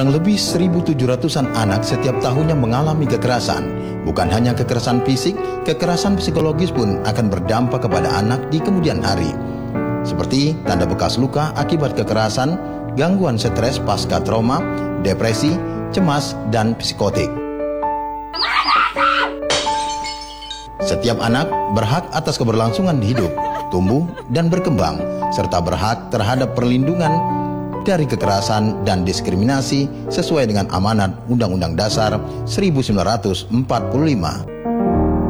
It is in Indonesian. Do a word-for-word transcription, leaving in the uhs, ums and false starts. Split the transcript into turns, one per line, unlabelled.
Kurang lebih seribu tujuh ratusan anak setiap tahunnya mengalami kekerasan. Bukan hanya kekerasan fisik, kekerasan psikologis pun akan berdampak kepada anak di kemudian hari. Seperti tanda bekas luka akibat kekerasan, gangguan stres pasca trauma, depresi, cemas, dan psikotik. Setiap anak berhak atas keberlangsungan hidup, tumbuh, dan berkembang, serta berhak terhadap perlindungan dari kekerasan dan diskriminasi sesuai dengan amanat Undang-Undang Dasar seribu sembilan ratus empat puluh lima.